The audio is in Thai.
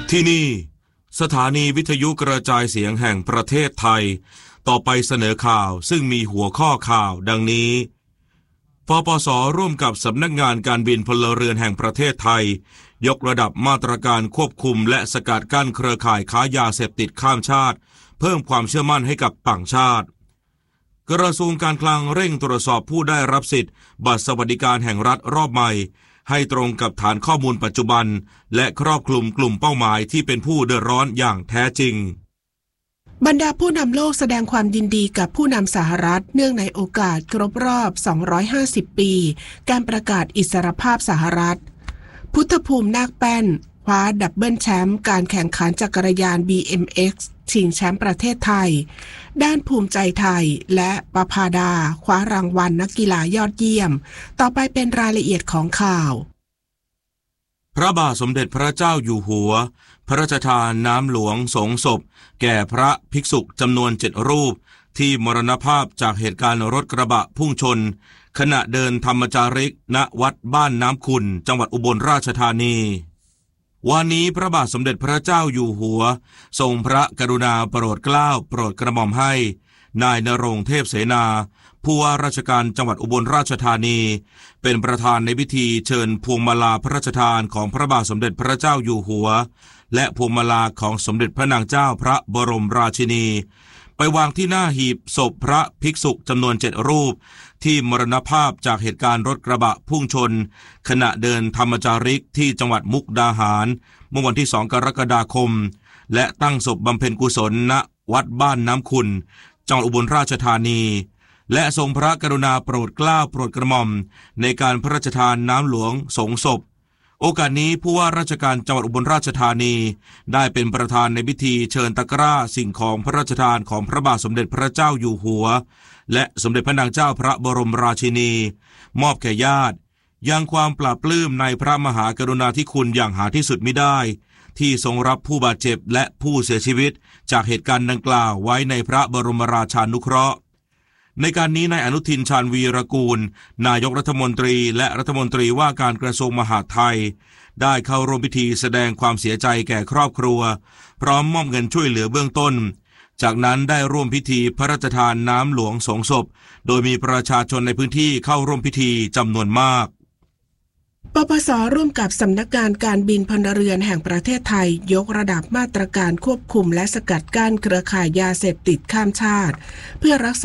ที่นี่สถานีวิทยุกระจายเสียงแห่งประเทศไทยต่อไปเสนอข่าวซึ่งมีหัวข้อข่าวดังนี้ปปส.ร่วมกับสำนักงานการบินพลเรือนแห่งประเทศไทยยกระดับมาตรการควบคุมและสกัดกั้นเครือข่ายค้ายาเสพติดข้ามชาติเพิ่มความเชื่อมั่นให้กับต่างชาติกระทรวงการคลังเร่งตรวจสอบผู้ได้รับสิทธิ์บัตรสวัสดิการแห่งรัฐรอบใหม่ให้ตรงกับฐานข้อมูลปัจจุบันและครอบคลุมกลุ่มเป้าหมายที่เป็นผู้เดือดร้อนอย่างแท้จริงบรรดาผู้นำโลกแสดงความยินดีกับผู้นำสหรัฐเนื่องในโอกาสครบรอบ250ปีการประกาศอิสรภาพสหรัฐพุทธภูมินาคแป้นคว้าดับเบิลแชมป์การแข่งขันจักรยาน BMX ชิงแชมป์ประเทศไทยด้านภูมิใจไทยและประภาดาคว้ารางวัลนักกีฬายอดเยี่ยมต่อไปเป็นรายละเอียดของข่าวพระบาทสมเด็จพระเจ้าอยู่หัวพระราชทานน้ำหลวงสงศพแก่พระภิกษุจำนวน7รูปที่มรณภาพจากเหตุการณ์รถกระบะพุ่งชนขณะเดินธรรมจาริกณวัดบ้านน้ำขุ่นจังหวัดอุบลราชธานีวันนี้พระบาทสมเด็จพระเจ้าอยู่หัวทรงพระกรุณาโปรดเกล้าโปรดกระหม่อมให้นายณรงค์เทพเสนาผู้ว่าราชการจังหวัดอุบลราชธานีเป็นประธานในพิธีเชิญพวงมาลาพระราชทานของพระบาทสมเด็จพระเจ้าอยู่หัวและพวงมาลาของสมเด็จพระนางเจ้าพระบรมราชินีไปวางที่หน้าหีบศพพระภิกษุจำนวน7รูปที่มรณภาพจากเหตุการณ์รถกระบะพุ่งชนขณะเดินธรรมจาริกที่จังหวัดมุกดาหารเมื่อวันที่2กรกฎาคมและตั้งศพบำเพ็ญกุศลณวัดบ้านน้ำขุ่นจังหวัดอุบลราชธานีและทรงพระกรุณาโปรดเกล้าโปรดกระหม่อมในการพระราชทานน้ำหลวงสงศพโอกาสนี้ผู้ว่าราชการจังหวัดอุบลราชธานีได้เป็นประธานในพิธีเชิญตะกร้าสิ่งของพระราชทานของพระบาทสมเด็จพระเจ้าอยู่หัวและสมเด็จพระนางเจ้าพระบรมราชินีมอบแก่ญาติยังความปลาบปลื้มในพระมหากรุณาธิคุณอย่างหาที่สุดมิได้ที่ทรงรับผู้บาดเจ็บและผู้เสียชีวิตจากเหตุการณ์ดังกล่าวไว้ในพระบรมราชานุเคราะห์ในการนี้นายอนุทินชาญวีรกูลนายกรัฐมนตรีและรัฐมนตรีว่าการกระทรวงมหาดไทยได้เข้าร่วมพิธีแสดงความเสียใจแก่ครอบครัวพร้อมมอบเงินช่วยเหลือเบื้องต้นจากนั้นได้ร่วมพิธีพระราชทานน้ำหลวงสงศพโดยมีประชาชนในพื้นที่เข้าร่วมพิธีจำนวนมากปปส.ร่วมกับสำนักงานการบินพลเรือนแห่งประเทศไทยยกระดับมาตรการควบคุมและสกัดกั้นเครือข่ายยาเสพติดข้ามชาติเพื่อรักษา